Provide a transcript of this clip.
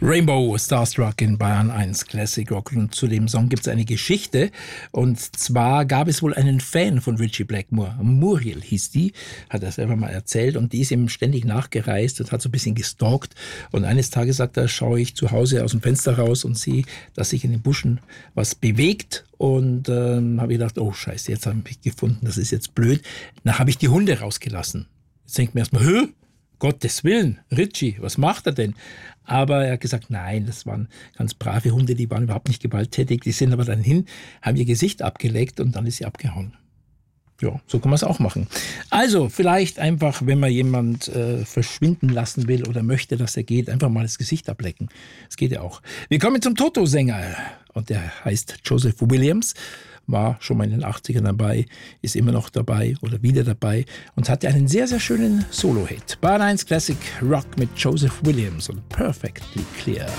Rainbow Starstruck in Bayern 1 Classic Rock. Und zu dem Song gibt es eine Geschichte. Und zwar gab es wohl einen Fan von Ritchie Blackmore. Muriel hieß die, hat er selber mal erzählt. Und die ist ihm ständig nachgereist und hat so ein bisschen gestalkt. Und eines Tages, sagt er, schaue ich zu Hause aus dem Fenster raus und sehe, dass sich in den Buschen was bewegt. Und habe ich gedacht, oh Scheiße, jetzt habe ich mich gefunden, das ist jetzt blöd. Dann habe ich die Hunde rausgelassen. Jetzt denkt man erstmal, Gottes Willen, Ritchie, was macht er denn? Aber er hat gesagt, nein, das waren ganz brave Hunde, die waren überhaupt nicht gewalttätig. Die sind aber dann hin, haben ihr Gesicht abgeleckt und dann ist sie abgehauen. Ja, so kann man es auch machen. Also vielleicht einfach, wenn man jemand verschwinden lassen will oder möchte, dass er geht, einfach mal das Gesicht ablecken. Das geht ja auch. Wir kommen zum Toto-Sänger und der heißt Joseph Williams. War schon mal in den 80ern dabei, ist immer noch dabei oder wieder dabei und hatte einen sehr, sehr schönen Solo-Hit. Bayern 1 Classic Rock mit Joseph Williams und Perfectly Clear.